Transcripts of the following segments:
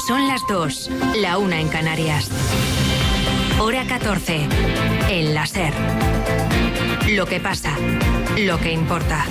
Son las 2, la 1 en Canarias. Hora 14, en la SER. Lo que pasa, lo que importa.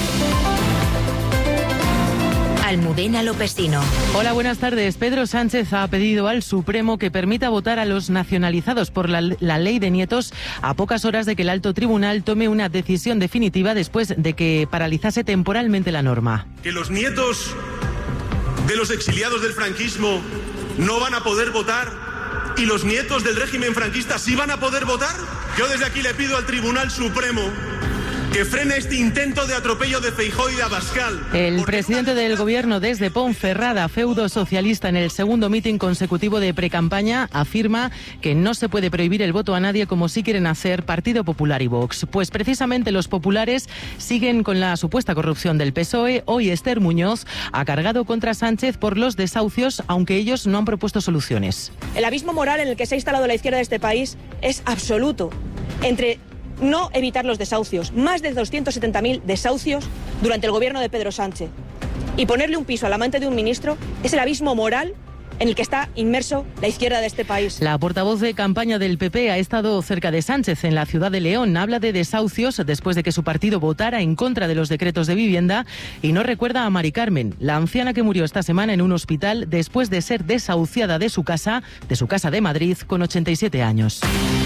Almudena Lopesino. Hola, buenas tardes. Pedro Sánchez ha pedido al Supremo que permita votar a los nacionalizados por la ley de nietos a pocas horas de que el alto tribunal tome una decisión definitiva después de que paralizase temporalmente la norma. Que los nietos de los exiliados del franquismo no van a poder votar y los nietos del régimen franquista sí van a poder votar. Yo desde aquí le pido al Tribunal Supremo que frene este intento de atropello de Feijóo y de Abascal. El presidente del gobierno desde Ponferrada, feudo socialista, en el segundo mitin consecutivo de precampaña, afirma que no se puede prohibir el voto a nadie como sí quieren hacer Partido Popular y Vox. Pues precisamente los populares siguen con la supuesta corrupción del PSOE. Hoy Esther Muñoz ha cargado contra Sánchez por los desahucios, aunque ellos no han propuesto soluciones. El abismo moral en el que se ha instalado la izquierda de este país es absoluto. Entre no evitar los desahucios, más de 270.000 desahucios durante el gobierno de Pedro Sánchez, y ponerle un piso al amante de un ministro es el abismo moral en el que está inmerso la izquierda de este país. La portavoz de campaña del PP ha estado cerca de Sánchez en la ciudad de León. Habla de desahucios después de que su partido votara en contra de los decretos de vivienda y no recuerda a Mari Carmen, la anciana que murió esta semana en un hospital después de ser desahuciada de su casa de Madrid, con 87 años.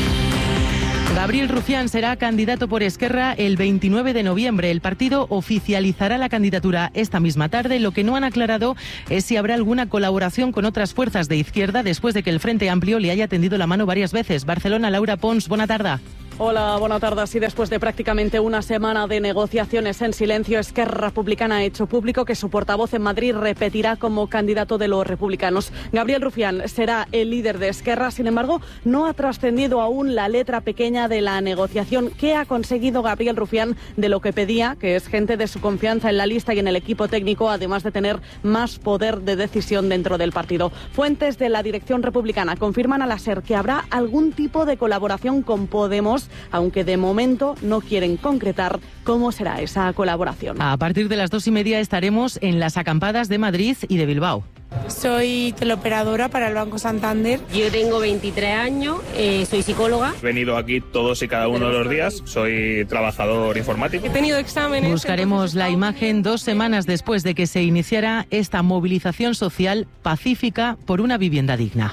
Gabriel Rufián será candidato por Esquerra el 29 de noviembre. El partido oficializará la candidatura esta misma tarde. Lo que no han aclarado es si habrá alguna colaboración con otras fuerzas de izquierda después de que el Frente Amplio le haya tendido la mano varias veces. Barcelona, Laura Pons, buena tarde. Hola, buenas tardes. Y después de prácticamente una semana de negociaciones en silencio, Esquerra Republicana ha hecho público que su portavoz en Madrid repetirá como candidato de los republicanos. Gabriel Rufián será el líder de Esquerra. Sin embargo, no ha trascendido aún la letra pequeña de la negociación. ¿Qué ha conseguido Gabriel Rufián de lo que pedía, que es gente de su confianza en la lista y en el equipo técnico, además de tener más poder de decisión dentro del partido? Fuentes de la dirección republicana confirman a la SER que habrá algún tipo de colaboración con Podemos, aunque de momento no quieren concretar cómo será esa colaboración. A partir de las 2:30 estaremos en las acampadas de Madrid y de Bilbao. Soy teleoperadora para el Banco Santander. Yo tengo 23 años, soy psicóloga. He venido aquí todos y cada uno de los días, soy trabajador informático. He tenido exámenes. Buscaremos la imagen 2 semanas después de que se iniciara esta movilización social pacífica por una vivienda digna.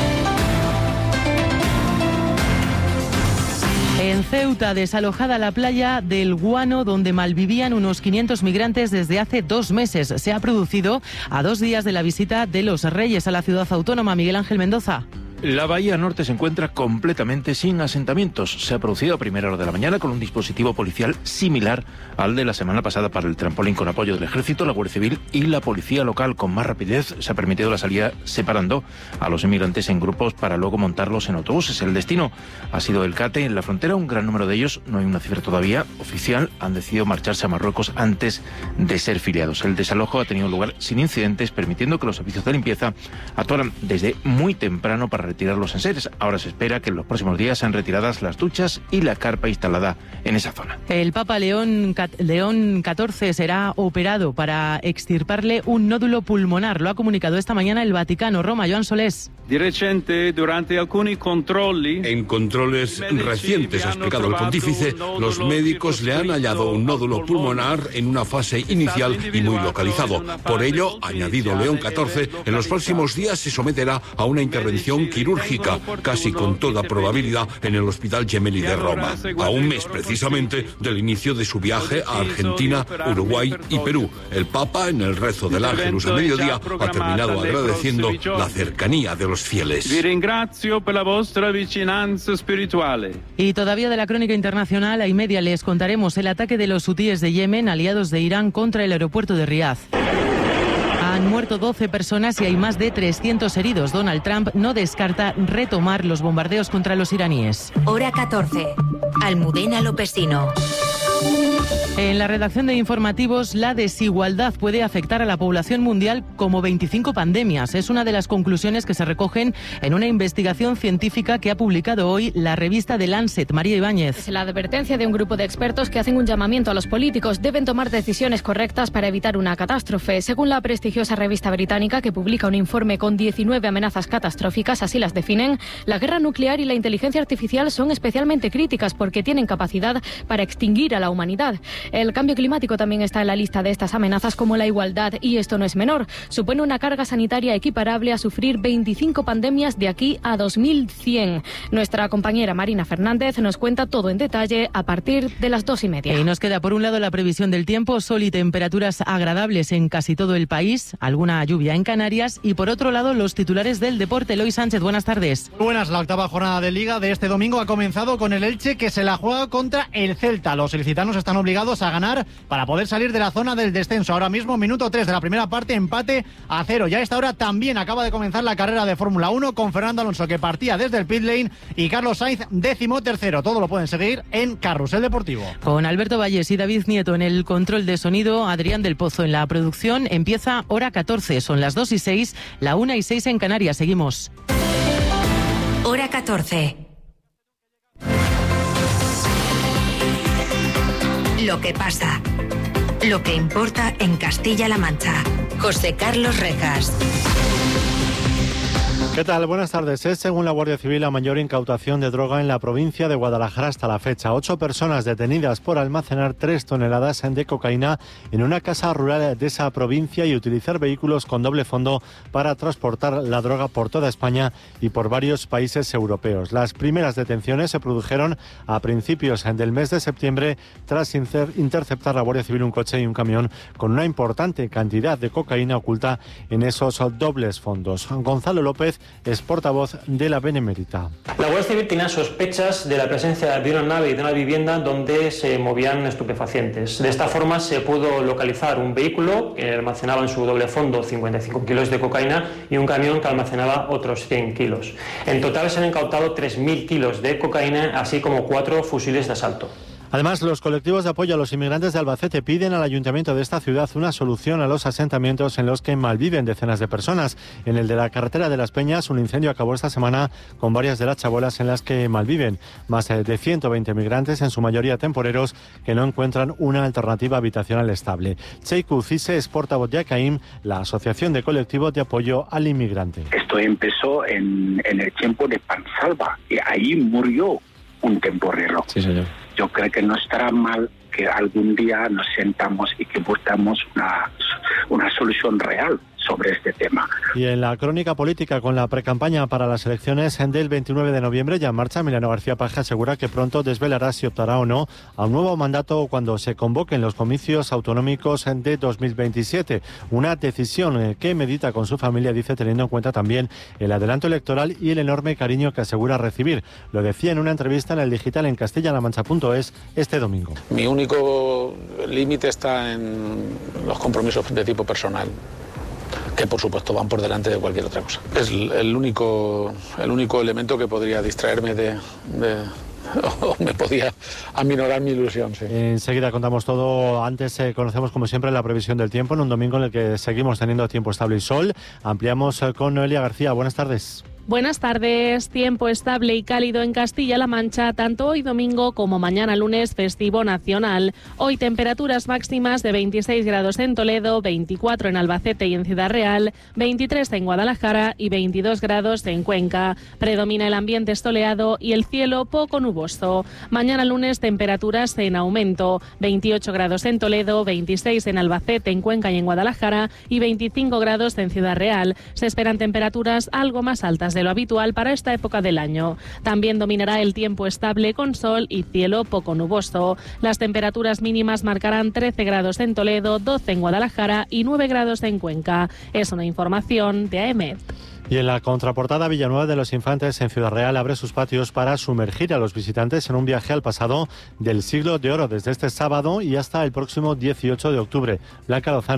En Ceuta, desalojada la playa del Guano, donde malvivían unos 500 migrantes desde hace 2 meses. Se ha producido a 2 días de la visita de los Reyes a la ciudad autónoma. Miguel Ángel Mendoza. La bahía norte se encuentra completamente sin asentamientos. Se ha producido a primera hora de la mañana con un dispositivo policial similar al de la semana pasada para el trampolín, con apoyo del Ejército, la Guardia Civil y la Policía Local. Con más rapidez se ha permitido la salida separando a los inmigrantes en grupos para luego montarlos en autobuses. El destino ha sido el Cate, en la frontera. Un gran número de ellos, no hay una cifra todavía oficial, han decidido marcharse a Marruecos antes de ser filiados. El desalojo ha tenido lugar sin incidentes, permitiendo que los servicios de limpieza actuaran desde muy temprano para retirar los enseres. Ahora se espera que en los próximos días sean retiradas las duchas y la carpa instalada en esa zona. El Papa León XIV será operado para extirparle un nódulo pulmonar. Lo ha comunicado esta mañana el Vaticano. Roma, Joan Solés. En controles recientes, ha explicado el pontífice, los médicos le han hallado un nódulo pulmonar en una fase inicial y muy localizado. Por ello, ha añadido León XIV, en los próximos días se someterá a una intervención quirúrgica, casi con toda probabilidad en el Hospital Gemelli de Roma, a un mes precisamente del inicio de su viaje a Argentina, Uruguay y Perú. El Papa, en el rezo del Ángelus a mediodía, ha terminado agradeciendo la cercanía de los fieles. Y todavía de la crónica internacional, a y media les contaremos el ataque de los hutíes de Yemen, aliados de Irán, contra el aeropuerto de Riad. Han muerto 12 personas y hay más de 300 heridos. Donald Trump no descarta retomar los bombardeos contra los iraníes. Hora 14. Almudena Lopesino. En la redacción de informativos, la desigualdad puede afectar a la población mundial como 25 pandemias. Es una de las conclusiones que se recogen en una investigación científica que ha publicado hoy la revista The Lancet. María Ibáñez. Es la advertencia de un grupo de expertos que hacen un llamamiento a los políticos. Deben tomar decisiones correctas para evitar una catástrofe. Según la prestigiosa revista británica, que publica un informe con 19 amenazas catastróficas, así las definen, la guerra nuclear y la inteligencia artificial son especialmente críticas porque tienen capacidad para extinguir a la humanidad. El cambio climático también está en la lista de estas amenazas, como la igualdad, y esto no es menor. Supone una carga sanitaria equiparable a sufrir 25 pandemias de aquí a 2100. Nuestra compañera Marina Fernández nos cuenta todo en detalle a partir de las 2:30. Y nos queda por un lado la previsión del tiempo, sol y temperaturas agradables en casi todo el país, alguna lluvia en Canarias, y por otro lado los titulares del deporte. Eloy Sánchez, buenas tardes. Buenas, la octava jornada de Liga de este domingo ha comenzado con el Elche, que se la juega contra el Celta. Los ilicitanos están obligados a ganar para poder salir de la zona del descenso. Ahora mismo, minuto 3 de la primera parte, empate a 0. Ya a esta hora también acaba de comenzar la carrera de Fórmula 1 con Fernando Alonso, que partía desde el pit lane, y Carlos Sainz, 13º. Todo lo pueden seguir en Carrusel Deportivo. Con Alberto Valles y David Nieto en el control de sonido, Adrián del Pozo en la producción. Empieza hora 14, son las 2:06, la 1:06 en Canarias. Seguimos. Hora 14. Lo que pasa, lo que importa en Castilla-La Mancha. José Carlos Rejas. ¿Qué tal? Buenas tardes. Es, según la Guardia Civil, la mayor incautación de droga en la provincia de Guadalajara hasta la fecha. 8 personas detenidas por almacenar 3 toneladas de cocaína en una casa rural de esa provincia y utilizar vehículos con doble fondo para transportar la droga por toda España y por varios países europeos. Las primeras detenciones se produjeron a principios del mes de septiembre tras interceptar la Guardia Civil un coche y un camión con una importante cantidad de cocaína oculta en esos dobles fondos. Gonzalo López es portavoz de la Benemérita. La Guardia Civil tenía sospechas de la presencia de una nave y de una vivienda donde se movían estupefacientes. De esta forma se pudo localizar un vehículo que almacenaba en su doble fondo 55 kilos de cocaína y un camión que almacenaba otros 100 kilos. En total se han incautado 3.000 kilos de cocaína, así como 4 fusiles de asalto. Además, los colectivos de apoyo a los inmigrantes de Albacete piden al ayuntamiento de esta ciudad una solución a los asentamientos en los que malviven decenas de personas. En el de la carretera de Las Peñas, un incendio acabó esta semana con varias de las chabolas en las que malviven. Más de 120 migrantes, en su mayoría temporeros, que no encuentran una alternativa habitacional estable. Cheiku Cise es portavoz de ACAIM, la Asociación de Colectivos de Apoyo al Inmigrante. Esto empezó en el tiempo de Pansalva y ahí murió un temporero. Sí, señor. Yo creo que no estará mal que algún día nos sentamos y que buscamos una solución real sobre este tema. Y en la crónica política, con la precampaña para las elecciones del 29 de noviembre ya en marcha, Emiliano García Paje asegura que pronto desvelará si optará o no a un nuevo mandato cuando se convoquen los comicios autonómicos de 2027. Una decisión que medita con su familia, dice, teniendo en cuenta también el adelanto electoral y el enorme cariño que asegura recibir. Lo decía en una entrevista en el digital en castillalamancha.es este domingo. Mi único límite está en los compromisos de tipo personal, que por supuesto van por delante de cualquier otra cosa. Es el único elemento que podría distraerme o me podía aminorar mi ilusión. Sí. Enseguida contamos todo. Antes conocemos, como siempre, la previsión del tiempo en un domingo en el que seguimos teniendo tiempo estable y sol. Ampliamos con Noelia García. Buenas tardes. Buenas tardes. Tiempo estable y cálido en Castilla-La Mancha, tanto hoy domingo como mañana lunes, festivo nacional. Hoy temperaturas máximas de 26 grados en Toledo, 24 en Albacete y en Ciudad Real, 23 en Guadalajara y 22 grados en Cuenca. Predomina el ambiente soleado y el cielo poco nuboso. Mañana lunes temperaturas en aumento, 28 grados en Toledo, 26 en Albacete, en Cuenca y en Guadalajara y 25 grados en Ciudad Real. Se esperan temperaturas algo más altas de lo habitual para esta época del año. También dominará el tiempo estable con sol y cielo poco nuboso. Las temperaturas mínimas marcarán 13 grados en Toledo, 12 en Guadalajara y 9 grados en Cuenca. Es una información de AEMET. Y en la contraportada, Villanueva de los Infantes en Ciudad Real abre sus patios para sumergir a los visitantes en un viaje al pasado del siglo de oro, desde este sábado y hasta el próximo 18 de octubre. Blanca Lozano.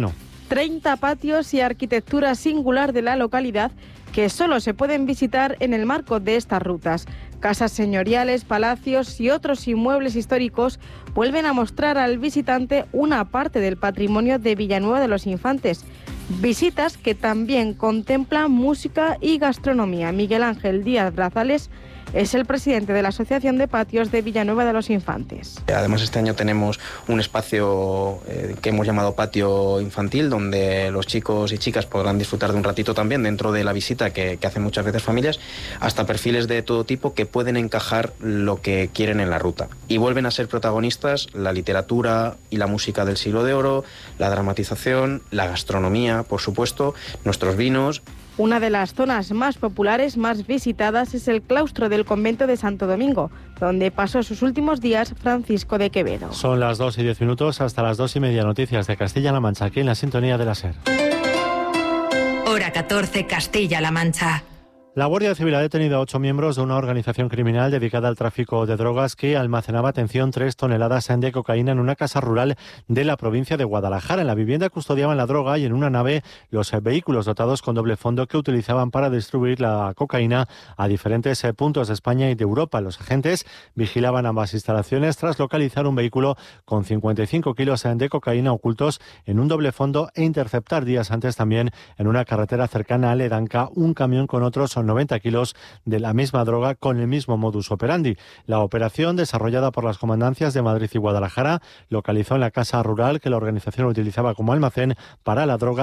30 patios y arquitectura singular de la localidad que solo se pueden visitar en el marco de estas rutas. Casas señoriales, palacios y otros inmuebles históricos vuelven a mostrar al visitante una parte del patrimonio de Villanueva de los Infantes. Visitas que también contemplan música y gastronomía. Miguel Ángel Díaz Brazales es el presidente de la Asociación de Patios de Villanueva de los Infantes. Además, este año tenemos un espacio que hemos llamado patio infantil, donde los chicos y chicas podrán disfrutar de un ratito también dentro de la visita que hacen muchas veces familias, hasta perfiles de todo tipo que pueden encajar lo que quieren en la ruta. Y vuelven a ser protagonistas la literatura y la música del siglo de oro, la dramatización, la gastronomía, por supuesto, nuestros vinos. Una de las zonas más populares, más visitadas, es el claustro del convento de Santo Domingo, donde pasó sus últimos días Francisco de Quevedo. Son las 2:10, hasta las 2:30 noticias de Castilla-La Mancha, aquí en la sintonía de la SER. Hora 14, Castilla-La Mancha. La Guardia Civil ha detenido a 8 miembros de una organización criminal dedicada al tráfico de drogas que almacenaba, 3 toneladas de cocaína en una casa rural de la provincia de Guadalajara. En la vivienda custodiaban la droga y en una nave los vehículos dotados con doble fondo que utilizaban para distribuir la cocaína a diferentes puntos de España y de Europa. Los agentes vigilaban ambas instalaciones tras localizar un vehículo con 55 kilos de cocaína ocultos en un doble fondo e interceptar días antes también en una carretera cercana a Ledanca un camión con otros 90 kilos de la misma droga con el mismo modus operandi. La operación, desarrollada por las comandancias de Madrid y Guadalajara, localizó en la casa rural que la organización utilizaba como almacén para la droga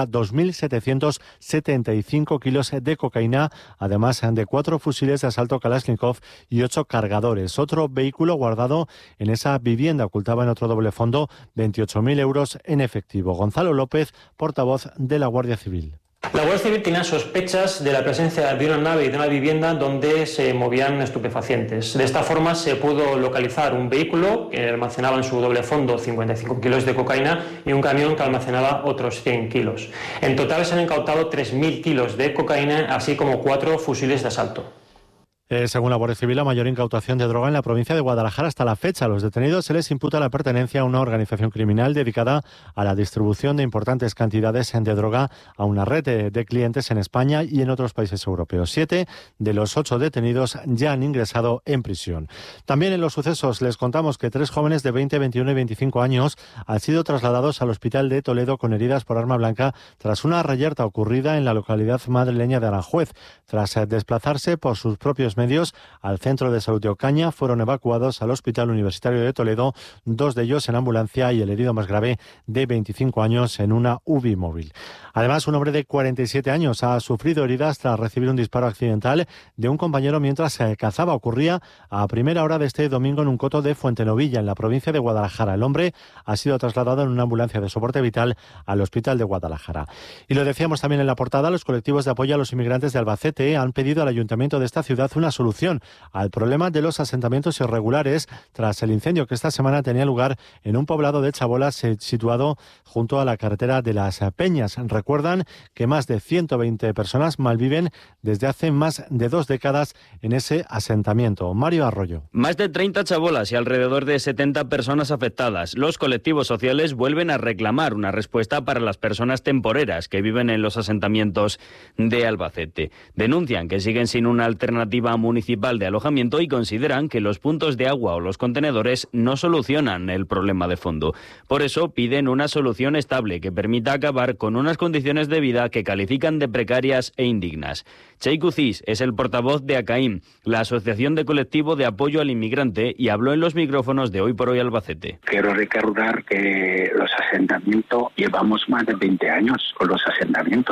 2.775 kilos de cocaína, además de 4 fusiles de asalto Kalashnikov y 8 cargadores. Otro vehículo guardado en esa vivienda ocultaba en otro doble fondo 28.000 euros en efectivo. Gonzalo López, portavoz de la Guardia Civil. La Guardia Civil tenía sospechas de la presencia de una nave y de una vivienda donde se movían estupefacientes. De esta forma se pudo localizar un vehículo que almacenaba en su doble fondo 55 kilos de cocaína y un camión que almacenaba otros 100 kilos. En total se han incautado 3.000 kilos de cocaína, así como 4 fusiles de asalto. Según la Guardia Civil, la mayor incautación de droga en la provincia de Guadalajara hasta la fecha. A los detenidos se les imputa la pertenencia a una organización criminal dedicada a la distribución de importantes cantidades de droga a una red de clientes en España y en otros países europeos. 7 de los 8 detenidos ya han ingresado en prisión. También en los sucesos les contamos que 3 jóvenes de 20, 21 y 25 años han sido trasladados al hospital de Toledo con heridas por arma blanca tras una reyerta ocurrida en la localidad madrileña de Aranjuez. Tras desplazarse por sus propios medios al centro de salud de Ocaña, fueron evacuados al Hospital Universitario de Toledo, 2 de ellos en ambulancia y el herido más grave de 25 años en una UBI móvil. Además, un hombre de 47 años ha sufrido heridas tras recibir un disparo accidental de un compañero mientras cazaba. Ocurría a primera hora de este domingo en un coto de Fuentenovilla, en la provincia de Guadalajara. El hombre ha sido trasladado en una ambulancia de soporte vital al Hospital de Guadalajara. Y lo decíamos también en la portada, los colectivos de apoyo a los inmigrantes de Albacete han pedido al ayuntamiento de esta ciudad una solución al problema de los asentamientos irregulares tras el incendio que esta semana tenía lugar en un poblado de Chabolas situado junto a la carretera de las Peñas. Recuerdan que más de 120 personas malviven desde hace más de 2 décadas en ese asentamiento. Mario Arroyo. Más de 30 chabolas y alrededor de 70 personas afectadas. Los colectivos sociales vuelven a reclamar una respuesta para las personas temporeras que viven en los asentamientos de Albacete. Denuncian que siguen sin una alternativa municipal de alojamiento y consideran que los puntos de agua o los contenedores no solucionan el problema de fondo. Por eso piden una solución estable que permita acabar con unas condiciones de vida que califican de precarias e indignas. Cheikh Cis es el portavoz de ACAIM, la Asociación de Colectivo de Apoyo al Inmigrante, y habló en los micrófonos de Hoy por Hoy Albacete. Quiero recordar que los asentamientos, llevamos más de 20 años con los asentamientos,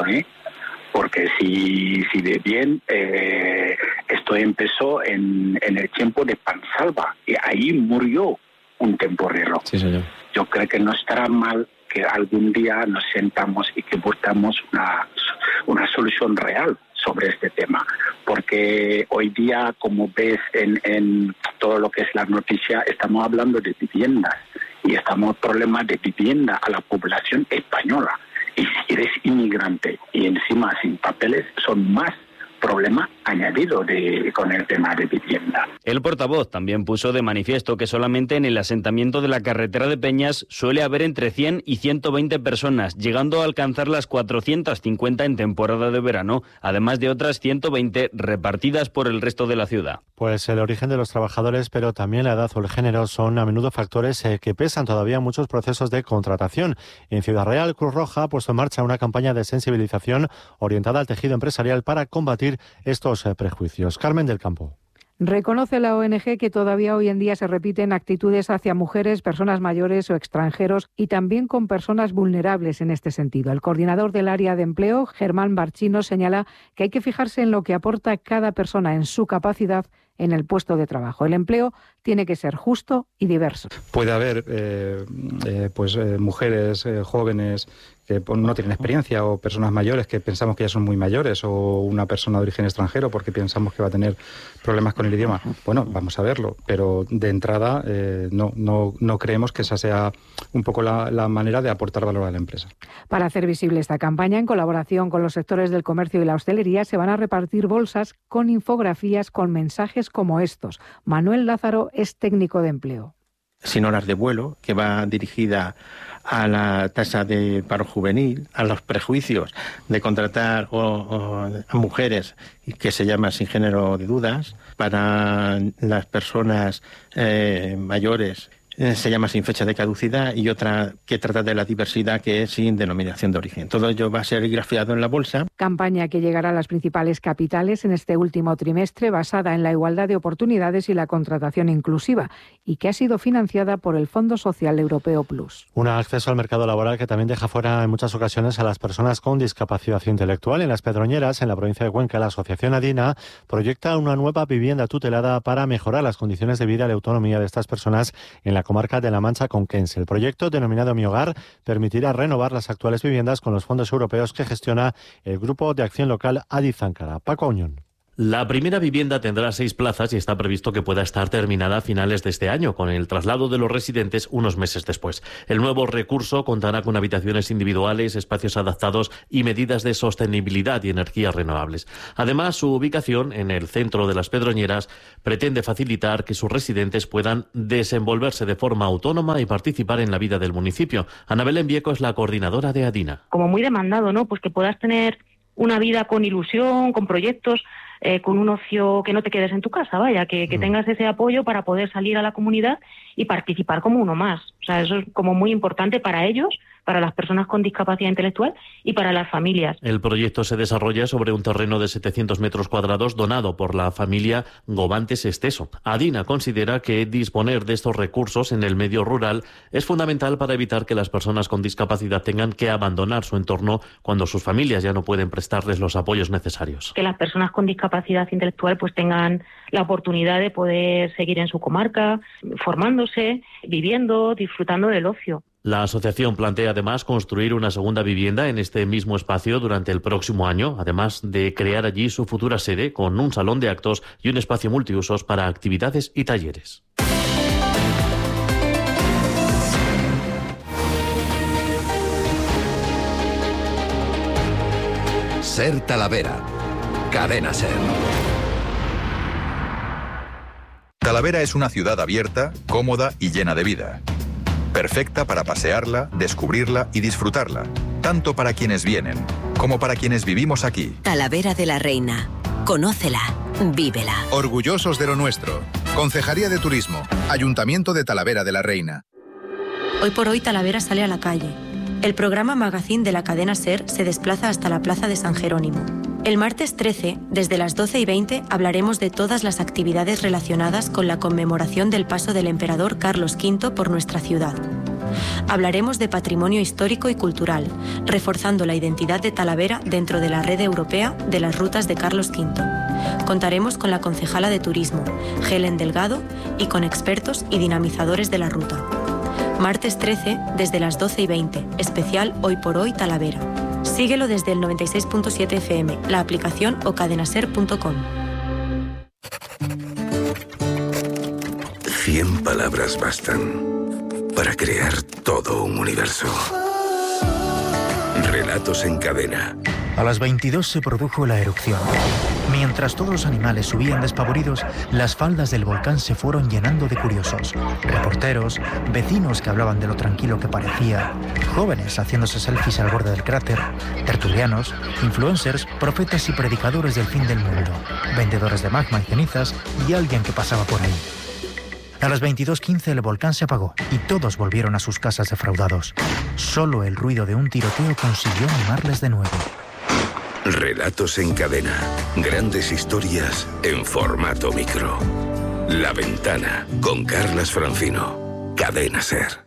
porque si ve bien, esto empezó en el tiempo de Pansalva y ahí murió un temporero. Sí, señor. Yo creo que no estará mal que algún día nos sentamos y que buscamos una solución real sobre este tema, porque hoy día, como ves en todo lo que es la noticia, estamos hablando de viviendas y estamos problemas de vivienda a la población española. Y si eres inmigrante y encima sin papeles, son más problema añadido con el tema de vivienda. El portavoz también puso de manifiesto que solamente en el asentamiento de la carretera de Peñas suele haber entre 100 y 120 personas, llegando a alcanzar las 450 en temporada de verano, además de otras 120 repartidas por el resto de la ciudad. Pues el origen de los trabajadores, pero también la edad o el género son a menudo factores que pesan todavía en muchos procesos de contratación. En Ciudad Real, Cruz Roja ha puesto en marcha una campaña de sensibilización orientada al tejido empresarial para combatir estos prejuicios. Carmen del Campo. Reconoce la ONG que todavía hoy en día se repiten actitudes hacia mujeres, personas mayores o extranjeros y también con personas vulnerables en este sentido. El coordinador del área de empleo, Germán Barchino, señala que hay que fijarse en lo que aporta cada persona en su capacidad en el puesto de trabajo. El empleo tiene que ser justo y diverso. Puede haber mujeres jóvenes que no tienen experiencia o personas mayores que pensamos que ya son muy mayores o una persona de origen extranjero porque pensamos que va a tener problemas con el idioma. Bueno, vamos a verlo, pero de entrada no creemos que esa sea un poco la manera de aportar valor a la empresa. Para hacer visible esta campaña, en colaboración con los sectores del comercio y la hostelería, se van a repartir bolsas con infografías con mensajes como estos. Manuel Lázaro es técnico de empleo. Sin horas de vuelo, que va dirigida a la tasa de paro juvenil, a los prejuicios de contratar a mujeres que se llama sin género de dudas, para las personas mayores se llama sin fecha de caducidad y otra que trata de la diversidad que es sin denominación de origen. Todo ello va a ser grafiado en la bolsa. Campaña que llegará a las principales capitales en este último trimestre basada en la igualdad de oportunidades y la contratación inclusiva y que ha sido financiada por el Fondo Social Europeo Plus. Un acceso al mercado laboral que también deja fuera en muchas ocasiones a las personas con discapacidad intelectual. En Las Pedroñeras, en la provincia de Cuenca, la asociación ADINA proyecta una nueva vivienda tutelada para mejorar las condiciones de vida y la autonomía de estas personas en la comarca de La Mancha Conquense. El proyecto, denominado Mi Hogar, permitirá renovar las actuales viviendas con los fondos europeos que gestiona el Grupo de Acción Local Adi Záncara. Paco Auñón. La primera vivienda tendrá 6 plazas y está previsto que pueda estar terminada a finales de este año, con el traslado de los residentes unos meses después. El nuevo recurso contará con habitaciones individuales, espacios adaptados y medidas de sostenibilidad y energías renovables. Además, su ubicación en el centro de Las Pedroñeras pretende facilitar que sus residentes puedan desenvolverse de forma autónoma y participar en la vida del municipio. Ana Belén Vieco es la coordinadora de ADINA. Como muy demandado, ¿no? Pues que puedas tener una vida con ilusión, con proyectos, con un ocio, que no te quedes en tu casa, vaya, que tengas ese apoyo para poder salir a la comunidad y participar como uno más. O sea, eso es como muy importante para ellos, para las personas con discapacidad intelectual y para las familias. El proyecto se desarrolla sobre un terreno de 700 metros cuadrados donado por la familia Govantes Esteso. ADINA considera que disponer de estos recursos en el medio rural es fundamental para evitar que las personas con discapacidad tengan que abandonar su entorno cuando sus familias ya no pueden prestarles los apoyos necesarios. Que las personas con discapacidad intelectual pues tengan la oportunidad de poder seguir en su comarca, formándose, viviendo, disfrutando del ocio. La asociación plantea además construir una segunda vivienda en este mismo espacio durante el próximo año, además de crear allí su futura sede con un salón de actos y un espacio multiusos para actividades y talleres. Ser Talavera. Cadena Ser. Talavera es una ciudad abierta, cómoda y llena de vida. Perfecta para pasearla, descubrirla y disfrutarla, tanto para quienes vienen como para quienes vivimos aquí. Talavera de la Reina. Conócela, vívela. Orgullosos de lo nuestro. Concejalía de Turismo, Ayuntamiento de Talavera de la Reina. Hoy por hoy Talavera sale a la calle. El programa Magazine de la cadena SER se desplaza hasta la Plaza de San Jerónimo. El martes 13, desde las 12:20, hablaremos de todas las actividades relacionadas con la conmemoración del paso del emperador Carlos V por nuestra ciudad. Hablaremos de patrimonio histórico y cultural, reforzando la identidad de Talavera dentro de la red europea de las rutas de Carlos V. Contaremos con la concejala de Turismo, Helen Delgado, y con expertos y dinamizadores de la ruta. Martes 13, desde las 12:20, especial Hoy por Hoy Talavera. Síguelo desde el 96.7 FM, la aplicación o cadenaser.com. 100 palabras bastan para crear todo un universo. Relatos en cadena. A las 22 se produjo la erupción. Mientras todos los animales subían despavoridos, las faldas del volcán se fueron llenando de curiosos. Reporteros, vecinos que hablaban de lo tranquilo que parecía, jóvenes haciéndose selfies al borde del cráter, tertulianos, influencers, profetas y predicadores del fin del mundo, vendedores de magma y cenizas y alguien que pasaba por ahí. A las 22:15 el volcán se apagó y todos volvieron a sus casas defraudados. Solo el ruido de un tiroteo consiguió animarles de nuevo. Relatos en cadena. Grandes historias en formato micro. La Ventana, con Carlas Francino. Cadena SER.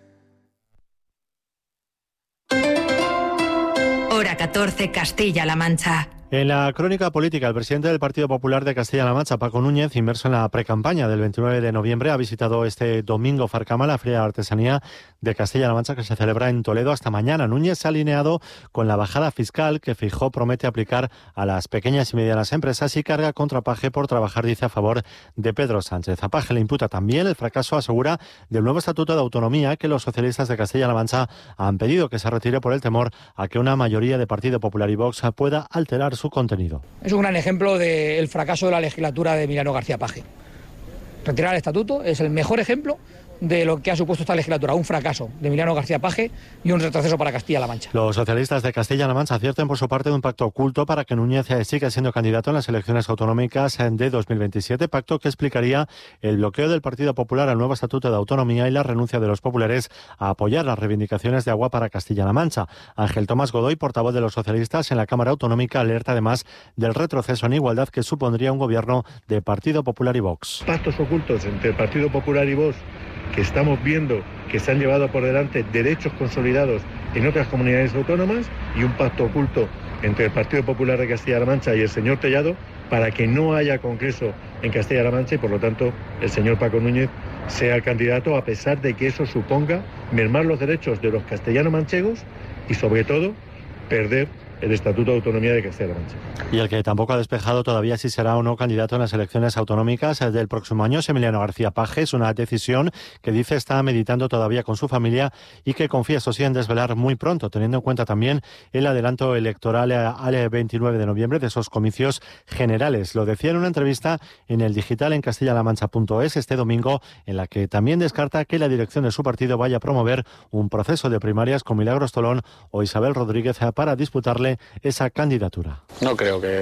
Hora 14, Castilla-La Mancha. En la crónica política, el presidente del Partido Popular de Castilla-La Mancha, Paco Núñez, inmerso en la precampaña del 29 de noviembre, ha visitado este domingo Farcama, la Feria de Artesanía de Castilla-La Mancha, que se celebra en Toledo hasta mañana. Núñez se ha alineado con la bajada fiscal que Feijóo promete aplicar a las pequeñas y medianas empresas y carga contra Paje por trabajar, dice, a favor de Pedro Sánchez. A Paje le imputa también el fracaso, asegura, del nuevo Estatuto de Autonomía que los socialistas de Castilla-La Mancha han pedido que se retire por el temor a que una mayoría de Partido Popular y Vox pueda alterar su contenido. Es un gran ejemplo del fracaso de la legislatura de Emiliano García Paje. Retirar el estatuto es el mejor ejemplo de lo que ha supuesto esta legislatura, un fracaso de Emiliano García Paje y un retroceso para Castilla-La Mancha. Los socialistas de Castilla-La Mancha advierten por su parte de un pacto oculto para que Núñez siga siendo candidato en las elecciones autonómicas de 2027, pacto que explicaría el bloqueo del Partido Popular al nuevo Estatuto de Autonomía y la renuncia de los populares a apoyar las reivindicaciones de agua para Castilla-La Mancha. Ángel Tomás Godoy, portavoz de los socialistas en la Cámara Autonómica, alerta además del retroceso en igualdad que supondría un gobierno de Partido Popular y Vox. Pactos ocultos entre el Partido Popular y Vox, que estamos viendo que se han llevado por delante derechos consolidados en otras comunidades autónomas, y un pacto oculto entre el Partido Popular de Castilla-La Mancha y el señor Tellado para que no haya congreso en Castilla-La Mancha y por lo tanto el señor Paco Núñez sea el candidato, a pesar de que eso suponga mermar los derechos de los castellano-manchegos y sobre todo perder el Estatuto de Autonomía de Castilla-La Mancha. Y el que tampoco ha despejado todavía si será o no candidato en las elecciones autonómicas del próximo año es Emiliano García Paje. Es una decisión que dice está meditando todavía con su familia y que confía, eso sí, en desvelar muy pronto, teniendo en cuenta también el adelanto electoral al 29 de noviembre de esos comicios generales. Lo decía en una entrevista en el digital en castillalamancha.es este domingo, en la que también descarta que la dirección de su partido vaya a promover un proceso de primarias con Milagros Tolón o Isabel Rodríguez para disputarle esa candidatura. No creo que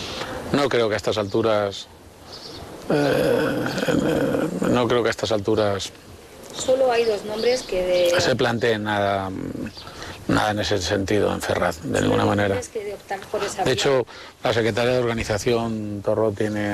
a estas alturas solo hay dos nombres que se planteen nada en ese sentido en Ferraz, de ninguna manera. De hecho, la secretaria de organización, Torró,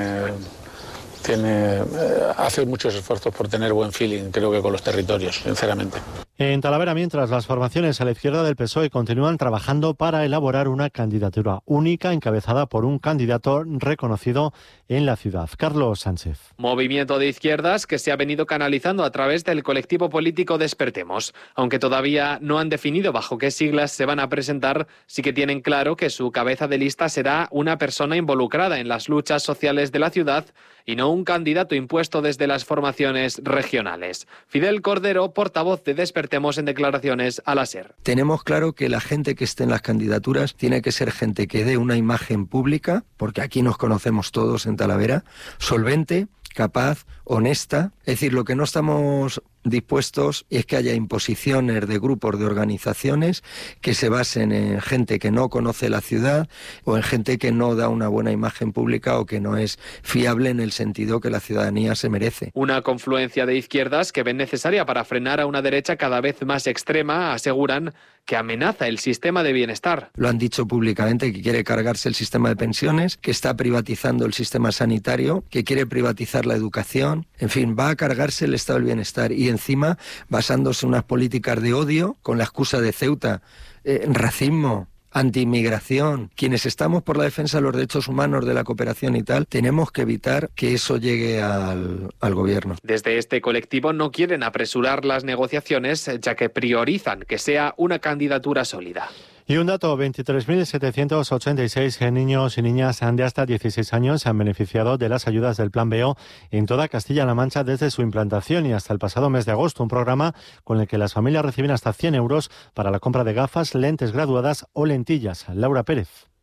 hace muchos esfuerzos por tener buen feeling, creo que con los territorios, sinceramente. En Talavera, mientras, las formaciones a la izquierda del PSOE continúan trabajando para elaborar una candidatura única encabezada por un candidato reconocido en la ciudad. Carlos Sánchez. Movimiento de izquierdas que se ha venido canalizando a través del colectivo político Despertemos. Aunque todavía no han definido bajo qué siglas se van a presentar, sí que tienen claro que su cabeza de lista será una persona involucrada en las luchas sociales de la ciudad y no un candidato impuesto desde las formaciones regionales. Fidel Cordero, portavoz de Despertemos, en declaraciones a la SER. Tenemos claro que la gente que esté en las candidaturas tiene que ser gente que dé una imagen pública, porque aquí nos conocemos todos en Talavera, solvente, capaz, honesta. Es decir, lo que no estamos dispuestos es que haya imposiciones de grupos, de organizaciones que se basen en gente que no conoce la ciudad o en gente que no da una buena imagen pública o que no es fiable en el sentido que la ciudadanía se merece. Una confluencia de izquierdas que ven necesaria para frenar a una derecha cada vez más extrema, aseguran, que amenaza el sistema de bienestar. Lo han dicho públicamente, que quiere cargarse el sistema de pensiones, que está privatizando el sistema sanitario, que quiere privatizar la educación. En fin, va a cargarse el estado del bienestar y encima basándose en unas políticas de odio con la excusa de Ceuta, racismo, antiinmigración. Quienes estamos por la defensa de los derechos humanos, de la cooperación y tal, tenemos que evitar que eso llegue al gobierno. Desde este colectivo no quieren apresurar las negociaciones, ya que priorizan que sea una candidatura sólida. Y un dato, 23.786 niños y niñas de hasta 16 años se han beneficiado de las ayudas del Plan BEO en toda Castilla-La Mancha desde su implantación y hasta el pasado mes de agosto, un programa con el que las familias reciben hasta 100 euros para la compra de gafas, lentes graduadas o lentillas. Laura Pérez.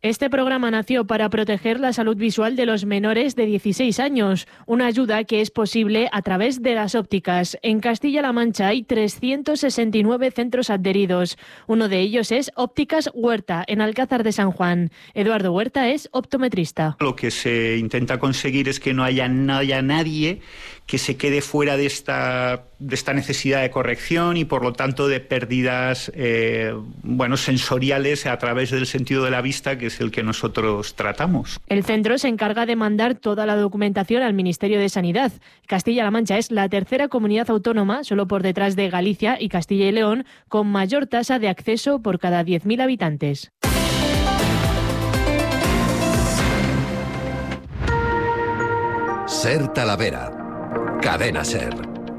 Este programa nació para proteger la salud visual de los menores de 16 años, una ayuda que es posible a través de las ópticas. En Castilla-La Mancha hay 369 centros adheridos. Uno de ellos es Ópticas Huerta, en Alcázar de San Juan. Eduardo Huerta es optometrista. Lo que se intenta conseguir es que no haya nadie que se quede fuera de esta necesidad de corrección y, por lo tanto, de pérdidas sensoriales a través del sentido de la vista, que es el que nosotros tratamos. El centro se encarga de mandar toda la documentación al Ministerio de Sanidad. Castilla-La Mancha es la tercera comunidad autónoma, solo por detrás de Galicia y Castilla y León, con mayor tasa de acceso por cada 10.000 habitantes. Ser Talavera. Cadena Ser.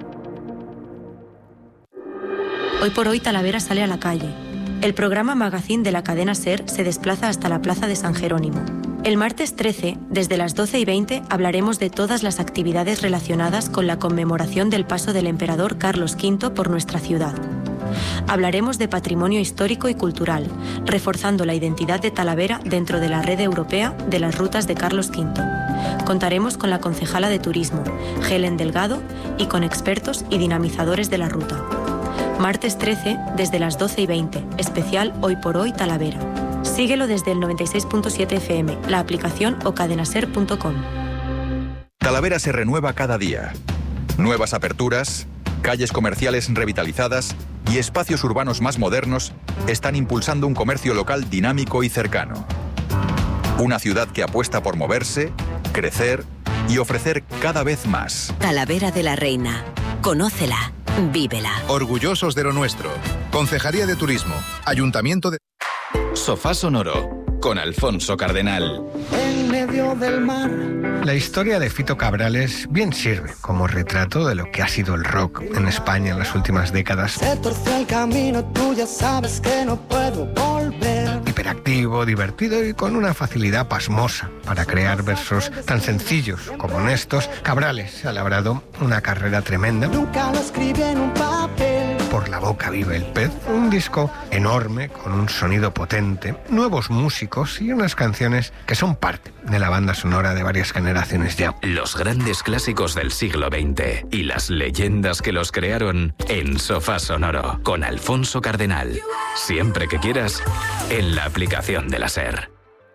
Hoy por hoy Talavera sale a la calle. El programa Magazine de la cadena SER se desplaza hasta la plaza de San Jerónimo. El martes 13, desde las 12:20, hablaremos de todas las actividades relacionadas con la conmemoración del paso del emperador Carlos V por nuestra ciudad. Hablaremos de patrimonio histórico y cultural, reforzando la identidad de Talavera dentro de la red europea de las rutas de Carlos V. Contaremos con la concejala de Turismo, Helen Delgado, y con expertos y dinamizadores de la ruta. Martes 13, desde las 12:20, especial Hoy por Hoy Talavera. Síguelo desde el 96.7 FM, la aplicación o cadenaser.com. Talavera se renueva cada día. Nuevas aperturas, calles comerciales revitalizadas y espacios urbanos más modernos están impulsando un comercio local dinámico y cercano. Una ciudad que apuesta por moverse, crecer y ofrecer cada vez más. Talavera de la Reina. Conócela. Vívela. Orgullosos de lo nuestro. Concejalía de Turismo. Ayuntamiento de... Sofá Sonoro. Con Alfonso Cardenal. En medio del mar. La historia de Fito Cabrales bien sirve como retrato de lo que ha sido el rock en España en las últimas décadas. Se torció el camino, tú ya sabes que no puedo volver. Hiperactivo, divertido y con una facilidad pasmosa para crear versos tan sencillos como honestos, Cabrales se ha labrado una carrera tremenda. Nunca lo escribí en un papel. Por la boca vive el pez, un disco enorme con un sonido potente, nuevos músicos y unas canciones que son parte de la banda sonora de varias generaciones ya. Los grandes clásicos del siglo XX y las leyendas que los crearon en Sofá Sonoro con Alfonso Cardenal. Siempre que quieras, en la aplicación de la SER.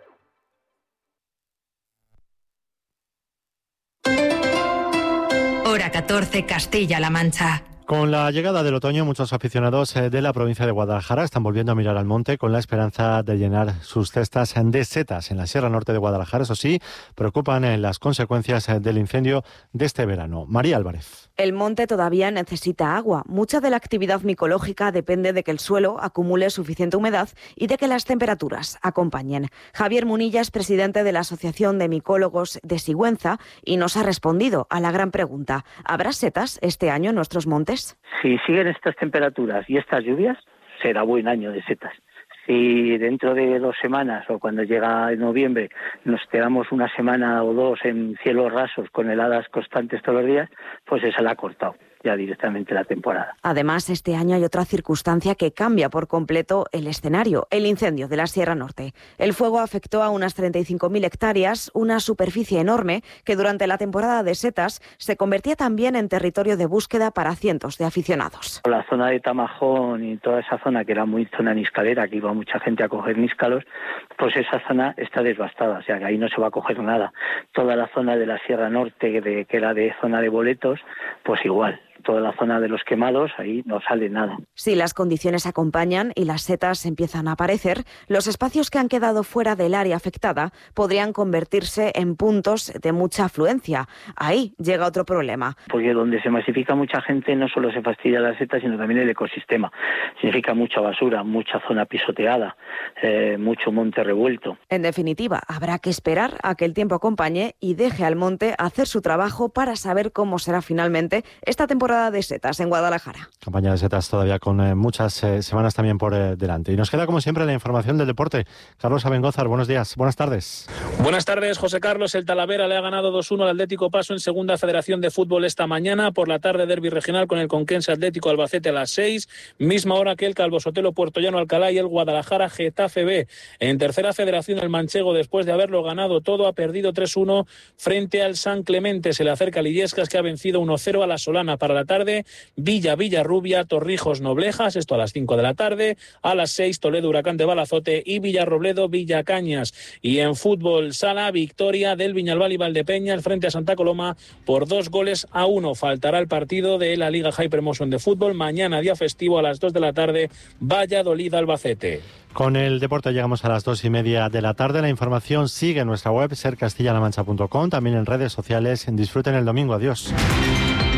Hora 14, Castilla-La Mancha. Con la llegada del otoño, muchos aficionados de la provincia de Guadalajara están volviendo a mirar al monte con la esperanza de llenar sus cestas de setas. En la Sierra Norte de Guadalajara, eso sí, preocupan las consecuencias del incendio de este verano. María Álvarez. El monte todavía necesita agua. Mucha de la actividad micológica depende de que el suelo acumule suficiente humedad y de que las temperaturas acompañen. Javier Munilla es presidente de la Asociación de Micólogos de Sigüenza y nos ha respondido a la gran pregunta: ¿habrá setas este año en nuestros montes? Si siguen estas temperaturas y estas lluvias, será buen año de setas. Si dentro de 2 semanas o cuando llega noviembre nos quedamos una semana o 2 en cielos rasos con heladas constantes todos los días, pues se la ha cortado ya directamente la temporada. Además, este año hay otra circunstancia que cambia por completo el escenario: el incendio de la Sierra Norte. El fuego afectó a unas 35.000 hectáreas, una superficie enorme que durante la temporada de setas se convertía también en territorio de búsqueda para cientos de aficionados. La zona de Tamajón y toda esa zona, que era muy zona niscalera, que iba mucha gente a coger níscalos, pues esa zona está devastada, o sea que ahí no se va a coger nada. Toda la zona de la Sierra Norte, que era de zona de boletos, pues igual. Toda la zona de los quemados, ahí no sale nada. Si las condiciones acompañan y las setas empiezan a aparecer, los espacios que han quedado fuera del área afectada podrían convertirse en puntos de mucha afluencia. Ahí llega otro problema. Porque donde se masifica mucha gente no solo se fastidia la seta, sino también el ecosistema. Significa mucha basura, mucha zona pisoteada, mucho monte revuelto. En definitiva, habrá que esperar a que el tiempo acompañe y deje al monte hacer su trabajo para saber cómo será finalmente esta temporada temporada de setas en Guadalajara. Campaña de setas todavía con muchas semanas también por delante. Y nos queda, como siempre, la información del deporte. Carlos Abengózar, buenos días, buenas tardes. Buenas tardes, José Carlos. El Talavera le ha ganado 2-1 al Atlético Paso en Segunda Federación de Fútbol esta mañana. Por la tarde, derbi regional con el Conquense Atlético Albacete a las 6. Misma hora que el Calvo Sotelo Puertollano Alcalá y el Guadalajara Getafe B. En Tercera Federación, el Manchego, después de haberlo ganado todo, ha perdido 3-1 frente al San Clemente. Se le acerca Lillescas, que ha vencido 1-0 a la Solana. Para la tarde, Villarrubia, Torrijos Noblejas, esto a las 5 de la tarde. A las 6, Toledo Huracán de Balazote y Villarrobledo Villacañas. Y en fútbol sala, victoria del Viñalbal y Valdepeñas frente a Santa Coloma por 2-1. Faltará el partido de la Liga Hypermotion de fútbol. Mañana, día festivo, a las 2 de la tarde, Valladolid-Albacete. Con el deporte llegamos a las 2:30 de la tarde. La información sigue en nuestra web, sercastillalamancha.com, también en redes sociales. Disfruten el domingo. Adiós.